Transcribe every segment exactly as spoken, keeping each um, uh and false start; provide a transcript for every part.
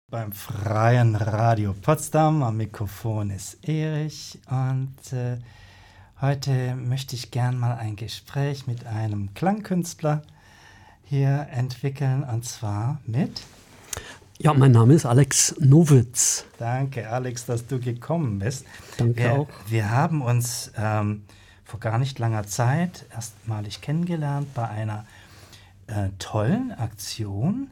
Beim Freien Radio Potsdam. Am Mikrofon ist Erich und äh, heute möchte ich gern mal ein Gespräch mit einem Klangkünstler hier entwickeln, und zwar mit... Ja, mein Name ist Alex Nowitz. Danke, Alex, dass du gekommen bist. Danke wir, auch. Wir haben uns ähm, vor gar nicht langer Zeit erstmalig kennengelernt bei einer äh, tollen Aktion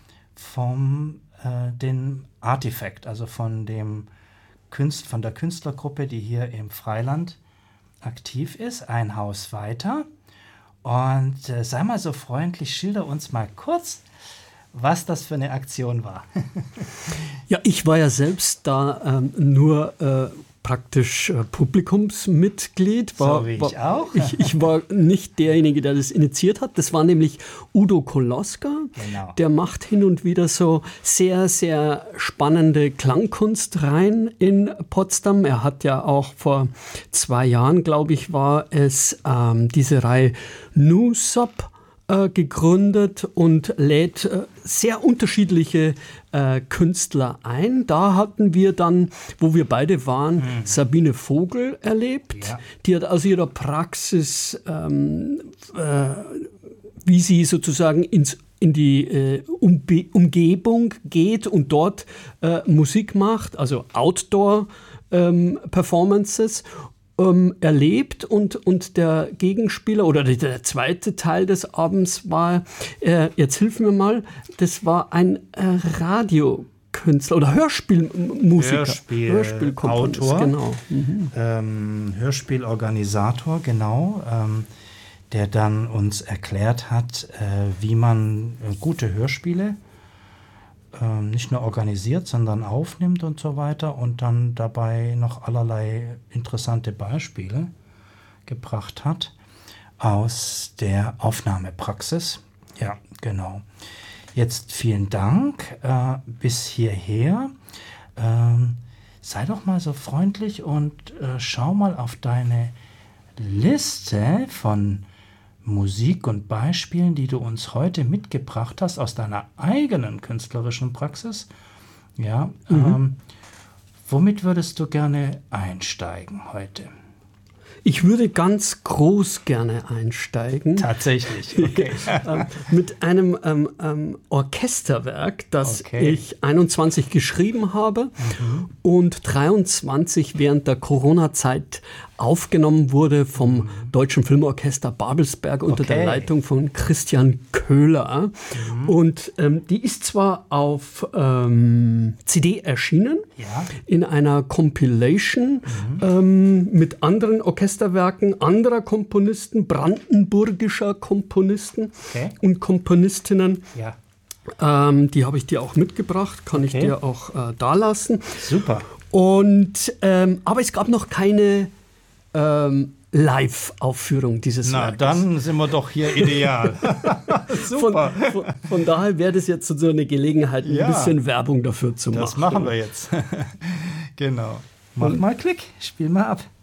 vom äh, den Artifact, also von dem Künst, von der Künstlergruppe, die hier im Freiland aktiv ist, ein Haus weiter. Und äh, sei mal so freundlich, schilder uns mal kurz, was das für eine Aktion war. Ja, ich war ja selbst da ähm, nur äh, praktisch äh, Publikumsmitglied. War, so wie war, ich auch. Ich, ich war nicht derjenige, der das initiiert hat. Das war nämlich Udo Koloska. Genau. Der macht hin und wieder so sehr, sehr spannende Klangkunst rein in Potsdam. Er hat ja auch vor zwei Jahren, glaube ich, war es ähm, diese Reihe Nusop Äh, gegründet und lädt äh, sehr unterschiedliche äh, Künstler ein. Da hatten wir dann, wo wir beide waren, mhm. Sabine Vogel erlebt. Ja. Die hat aus ihrer Praxis, ähm, äh, wie sie sozusagen ins in die äh, Umbe- Umgebung geht und dort äh, Musik macht, also Outdoor-Performances, Ähm, erlebt und, und der Gegenspieler oder der zweite Teil des Abends war, äh, jetzt hilf mir mal, das war ein äh, Radiokünstler oder Hörspielmusiker. Hörspiel, Hörspielkomponist, Autor, genau. Mhm. Ähm, Hörspielorganisator, genau, ähm, der dann uns erklärt hat, äh, wie man äh, gute Hörspiele Ähm, nicht nur organisiert, sondern aufnimmt und so weiter, und dann dabei noch allerlei interessante Beispiele gebracht hat aus der Aufnahmepraxis. Ja, genau. Jetzt vielen Dank äh, bis hierher. Ähm, sei doch mal so freundlich und äh, schau mal auf deine Liste von Musik und Beispielen, die du uns heute mitgebracht hast aus deiner eigenen künstlerischen Praxis. Ja, mhm. ähm, womit würdest du gerne einsteigen heute? Ich würde ganz groß gerne einsteigen. Tatsächlich, okay. ähm, mit einem ähm, ähm, Orchesterwerk, das okay. ich einundzwanzig geschrieben habe mhm. und dreiundzwanzig während der Corona-Zeit aufgenommen wurde vom mhm. Deutschen Filmorchester Babelsberg unter okay. der Leitung von Christian Köhler. Mhm. Und ähm, die ist zwar auf ähm, C D erschienen, ja. in einer Compilation mhm. ähm, mit anderen Orchesterwerken anderer Komponisten, brandenburgischer Komponisten okay. und Komponistinnen. Ja. Ähm, die habe ich dir auch mitgebracht, kann okay. ich dir auch äh, dalassen. Super. Und, ähm, aber es gab noch keine Ähm, Live-Aufführung dieses Na, Werkes. dann sind wir doch hier ideal. Super. Von, von, von daher wäre das jetzt so eine Gelegenheit, ein ja, bisschen Werbung dafür zu machen. Das machen wir jetzt. Genau. Mach Und, mal Klick, spiel mal ab.